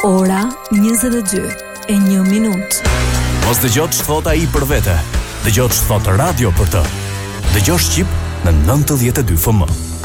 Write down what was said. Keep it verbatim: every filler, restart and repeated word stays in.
Ora njëzet e dy e një minutë. Mos dëgjo ç'të thot ai për vete. Dëgjo ç'të thot radio për të. Dëgjo Shqip në nëntëdhjetë e dy F M.